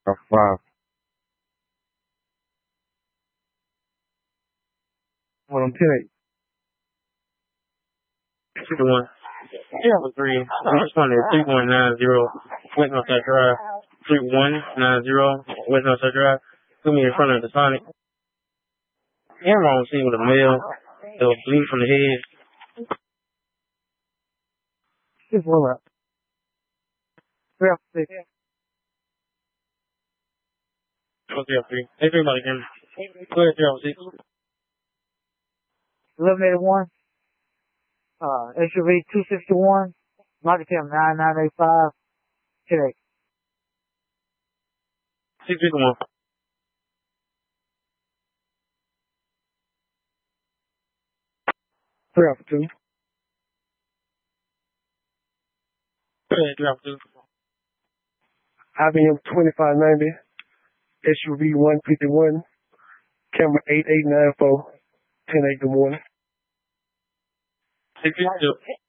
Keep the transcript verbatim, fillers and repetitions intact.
Five. Well, I'm ten eight. Two to one. Yeah, with three. First one is three one nine zero West Northside Drive. Three one nine zero West Northside Drive. Put me in front of the Sonic. Yeah, I'm on scene with a male. It was bleeding from the head. Just one up. Three up six. Okay, three. Hey, everybody can. Go ahead, three up six. Eliminated one. Uh, S U V two sixty-one. Market Tim nine nine eight five. ten eight. Six fifty one. Three up two. Go ahead, three up two. I B M twenty-five ninety. S U V one fifty-one. Camera eight eight nine four. ten eight good morning. Six fifty two.